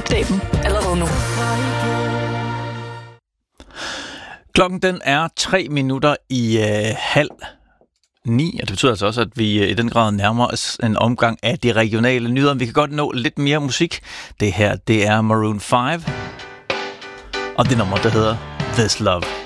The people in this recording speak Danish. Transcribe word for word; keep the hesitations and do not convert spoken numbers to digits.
Opdag dem allerede nu. Klokken den er tre minutter i øh, halv ni, og det betyder altså også, at vi øh, i den grad nærmer os en omgang af de regionale nyheder. Vi kan godt nå lidt mere musik. Det her, det er Maroon five, og det nummer, der hedder This Love.